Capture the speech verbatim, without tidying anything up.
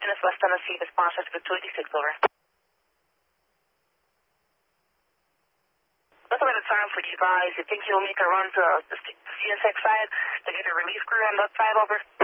Receptionist West Tennessee, response to two eighty-six, over. That's about the time for you guys. You think you'll make a run to the C S X side to get a relief crew on that side, over?